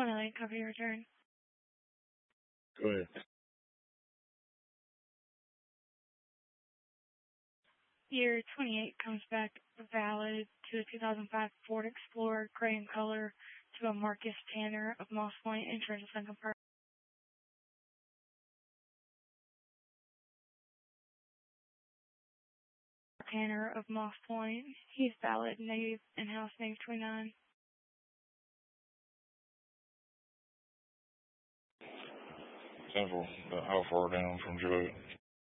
108, copy your return. Go ahead. Year 28 comes back valid to a 2005 Ford Explorer, gray in color, to a Marcus Tanner of Moss Point, insurance and compartment. Tanner of Moss Point. He's valid, native, in-house, native 29. Central, how far down from Juliet?